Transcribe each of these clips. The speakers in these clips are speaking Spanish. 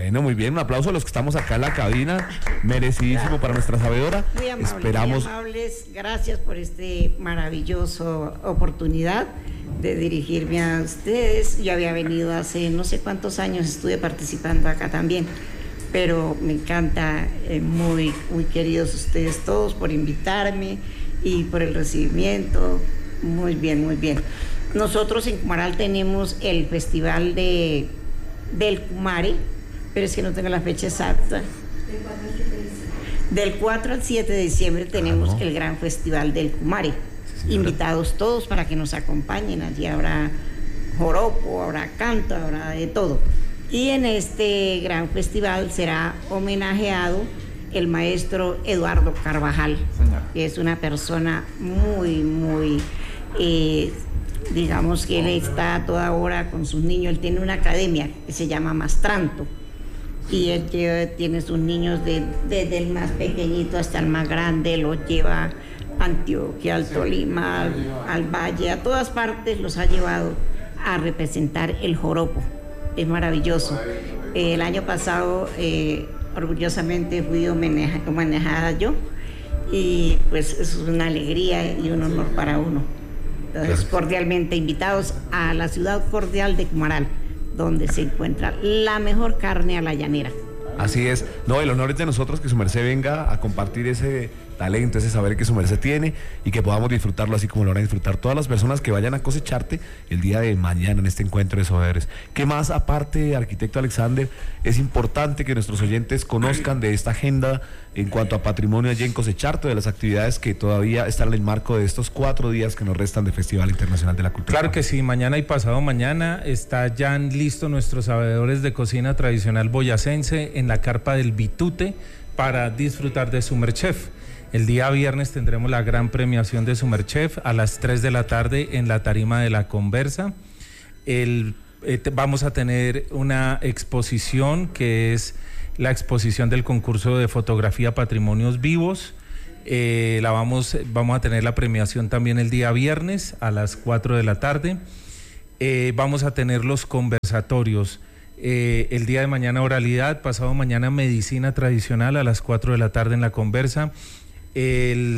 Bueno, muy bien, un aplauso a los que estamos acá en la cabina, merecidísimo para nuestra sabedora. Muy amables, Esperamos. muy amables, gracias por maravillosa oportunidad de dirigirme a ustedes. Yo había venido hace no sé cuántos años, estuve participando acá también, pero me encanta, muy queridos ustedes todos por invitarme y por el recibimiento. Muy bien, muy bien. Nosotros en Cumaral tenemos el festival del Cumare, pero es que no tengo la fecha exacta. Del 4 al 7 de diciembre tenemos el gran festival del Cumare. Sí, invitados todos para que nos acompañen. Allí habrá joropo, habrá canto, habrá de todo. Y en este gran festival será homenajeado el maestro Eduardo Carvajal, que es una persona muy, digamos que él está a toda hora con sus niños. Él tiene una academia que se llama Mastranto, y él tiene sus niños desde el más pequeñito hasta el más grande, los lleva a Antioquia, al Tolima, al Valle, a todas partes los ha llevado a representar el joropo. Es maravilloso. El año pasado, orgullosamente fui homenajeada yo, y pues es una alegría y un honor para uno. Entonces, cordialmente invitados a la ciudad cordial de Cumaral, donde se encuentra la mejor carne a la llanera. Así es. No, el honor es de nosotros que su merced venga a compartir ese talento, ese saber que su merced tiene, y que podamos disfrutarlo así como lo van a disfrutar todas las personas que vayan a cosecharte el día de mañana en este encuentro de sabedores. ¿Qué más, aparte, arquitecto Alexander, es importante que nuestros oyentes conozcan de esta agenda en cuanto a patrimonio allí en Cosecharte, de las actividades que todavía están en el marco de estos 4 días que nos restan de Festival Internacional de la Cultura? Claro que sí, mañana y pasado mañana está ya listo nuestros sabedores de cocina tradicional boyacense en la carpa del Bitute para disfrutar de Sumerchef. El día viernes tendremos la gran premiación de Sumerchef a las 3 de la tarde en la tarima de La Conversa. Vamos a tener una exposición que es la exposición del concurso de fotografía Patrimonios Vivos. Vamos a tener la premiación también el día viernes a las 4 de la tarde. Vamos a tener los conversatorios. El día de mañana oralidad, pasado mañana medicina tradicional a las 4 de la tarde en La Conversa. El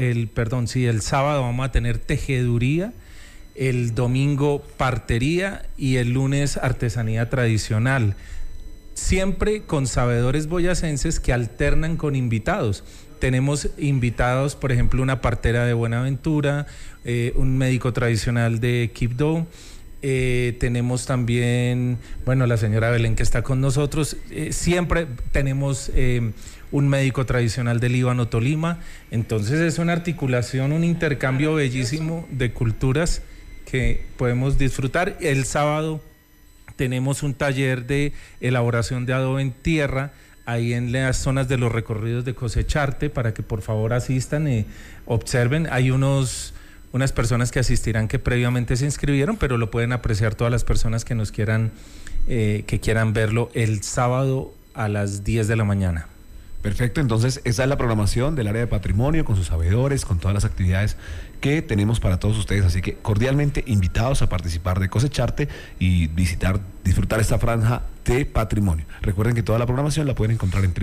sábado vamos a tener tejeduría, el domingo partería y el lunes artesanía tradicional. Siempre con sabedores boyacenses que alternan con invitados. Tenemos invitados, por ejemplo, una partera de Buenaventura, un médico tradicional de Quibdó. Tenemos también, la señora Belén que está con nosotros. Siempre tenemos un médico tradicional del Líbano, Tolima. Entonces es una articulación, un intercambio bellísimo de culturas que podemos disfrutar. El sábado tenemos un taller de elaboración de adobe en tierra ahí en las zonas de los recorridos de Cosecharte, para que por favor asistan y observen. Hay unas personas que asistirán que previamente se inscribieron, pero lo pueden apreciar todas las personas que que quieran verlo el sábado a las 10 de la mañana. Perfecto, entonces esa es la programación del área de patrimonio, con sus sabedores, con todas las actividades que tenemos para todos ustedes, así que cordialmente invitados a participar de Cosecharte y disfrutar esta franja de patrimonio. Recuerden que toda la programación la pueden encontrar en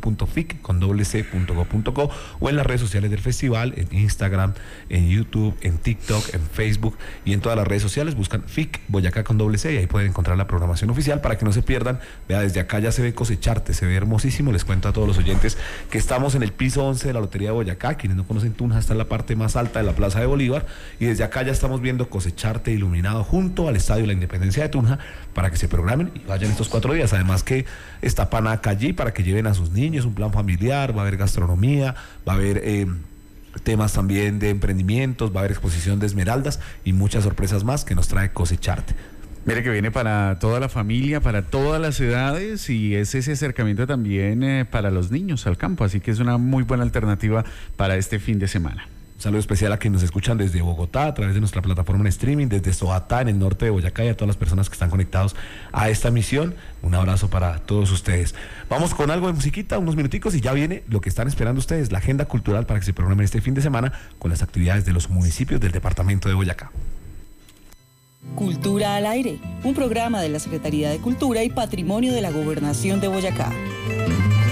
www.fic.gov.co o en las redes sociales del festival, en Instagram, en YouTube, en TikTok, en Facebook y en todas las redes sociales. Buscan FIC Boyacá con doble C y ahí pueden encontrar la programación oficial para que no se pierdan. Vea, desde acá ya se ve Cosecharte, se ve hermosísimo. Les cuento a todos los oyentes que estamos en el piso 11 de la Lotería de Boyacá. Quienes no conocen Tunja, está en la parte más alta de la Plaza de Bolívar, y desde acá ya estamos viendo Cosecharte iluminado junto al Estadio La Independencia de Tunja, para que se programen y vayan estos 4 días. Además que está Panaca allí para que lleven a sus niños, un plan familiar, va a haber gastronomía, va a haber temas también de emprendimientos, va a haber exposición de esmeraldas y muchas sorpresas más que nos trae Cosecharte. Mire que viene para toda la familia, para todas las edades, y es ese acercamiento también para los niños al campo, así que es una muy buena alternativa para este fin de semana. Saludo especial a quienes nos escuchan desde Bogotá a través de nuestra plataforma en streaming, desde Soatá en el norte de Boyacá, y a todas las personas que están conectados a esta misión. Un abrazo para todos ustedes. Vamos con algo de musiquita, unos minuticos, y ya viene lo que están esperando ustedes, la agenda cultural para que se programen este fin de semana con las actividades de los municipios del departamento de Boyacá. Cultura al aire, un programa de la Secretaría de Cultura y Patrimonio de la Gobernación de Boyacá.